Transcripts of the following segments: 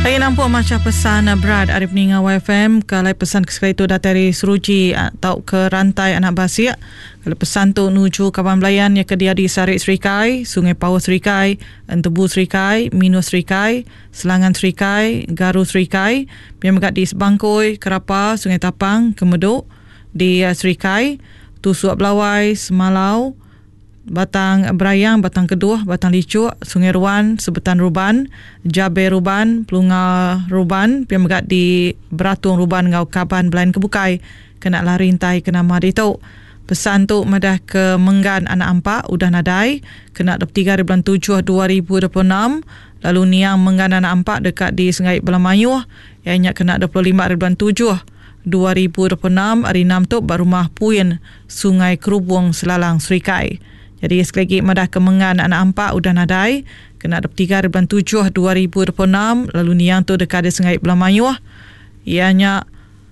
Saya nampak macam pesan berat Arif Ninga YFM. Kalau pesan sekali itu dari Seruji atau ke rantai anak Basik. Kalau pesan tu menuju Kaban Belayan yang kedia di Sarik Serikai, Sungai Pawas Serikai, Entebu Serikai, Minu Serikai, Selangan Serikai, Garu Serikai, yang berada di Sebangkoi, Kerapa, Sungai Tapang, Kemeduk, di Serikai, Tusuak Belawai, Semalau, Batang Berayang, Batang Keduh, Batang Licuk, Sungai Ruan, Sebetan Ruban, Jabe Ruban, Pelunga Ruban, yang berada di Beratung Ruban, Ngau Kaban Belayan Kebukai, kena lah rintai kena Madito. Pesan tu madah ke Menggan anak ampak udah nadai, kena 23 bulan 7 2026. Lalu Niang Menggan anak ampak dekat di Sungai Belamayuh, ianya kena 25 bulan 7 2026. Hari 6 tu Barumah Puyin, Sungai Kerubung, Selalang Serikai. Jadi sekali lagi madah ke Menggan anak ampak udah nadai, kena 23 bulan 7 2026. Lalu Niang tu dekat di Sungai Belamayuh, ianya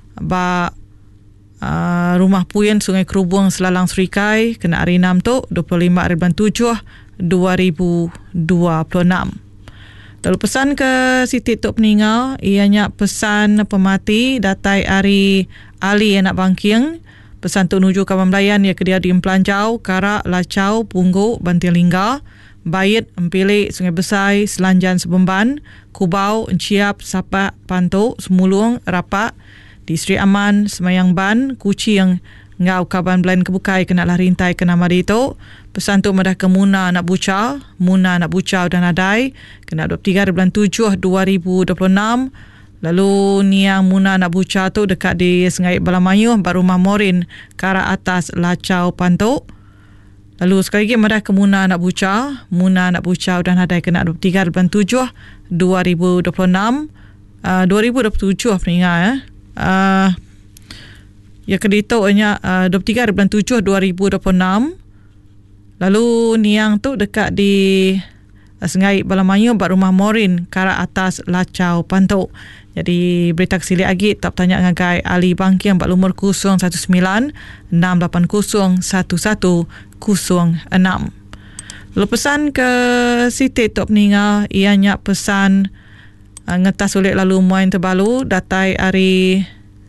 Rumah Puyin, Sungai Kerubung, Selalang Serikai, kena hari 6 tu 25 bulan 7 2026. Lalu pesan ke Siti Tok Peninggal, ianya pesan pemati datai Ari Ali anak Bangking. Pesan tu menuju Kaban Belayan yang kedia di Empelanjau, Karak, Lacau, Pungguk, Banting Lingga, Bayit, Empilik, Sungai Besai, Selanjan Sebemban, Kubau, Enciap, Sapak, Pantuk, Semulung, Rapak, di Sri Aman, Semayang Ban, Kuching, Ngau Kaban Belayan Kebukai, kena lah rintai kena Madito. Pesan tu madah ke Muna nak Bucau, Muna nak Bucau dan Adai, kena 23 bulan 7 2026. Lalu Niang Muna nak Bucau tu dekat di Sungai Belamayuh, Barumah Morin, Karak Atas, Lacau, Pantuk. Lalu sekali lagi madah ke Muna nak Bucau, Muna nak Bucau dan Adai, kena 23 bulan 7 2026. 2027 peningat ya kedito nya 23 bulan 7 2026. Lalu Niang tu dekat di Sungai Belamayuh, Rumah Morin, Karak Atas, Lacau, Pantuk. Jadi berita kesili lagi tak tanya ngagai Ali Bangking, Pak Lumur 019 680 1106. Lalu pesan ke Siti Tok Peninggal, ianya pesan ngetas ulit lalu muain terbalu datai Ari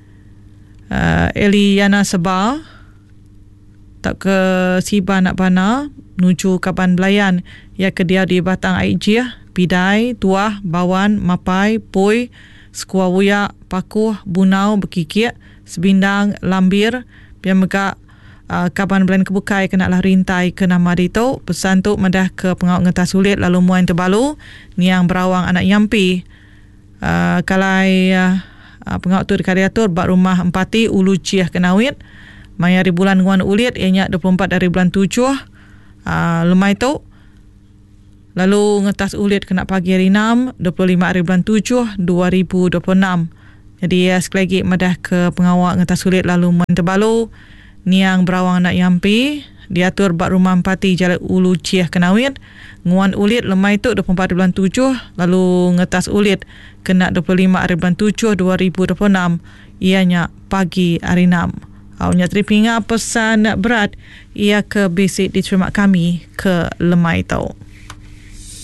Eliana Seba tak ke Siba nak Bana menuju Kaban Belayan ia kedia di Batang Aijih, Pidai, Tuah, Bawan, Mapai, Poi, Sekuawuyak, Pakuh, Bunau, Bekikik, Sebindang, Lambir, yang megak Kaban Belayan Kebukai kena lah rintai ke nama Dito. Pesan tu madah ke pengawal ngetas sulit lalu muain terbalu Niang Berawang anak Yampi. Kalai pengawal tu dekariatur bak rumah empati Ulu Ciah Kenawit, mayari bulan nguan ulit ianya 24 dari bulan 7 lemai tu. Lalu ngetas ulit kena pagi hari 6 25 hari bulan 7 2026. Jadi sekali lagi madah ke pengawal ngetas ulit lalu muain terbalu Niang Berawang anak Yampi, diatur bak rumah empati Jalan Ulu Ciah Kenawit, nguan ulit lemai tu 24 bulan 7. Lalu ngetas ulit kena 25 hari bulan 7 2026, ianya pagi hari 6. Awaknya terima pesan berat ia ke basic diterima kami ke lemai tau.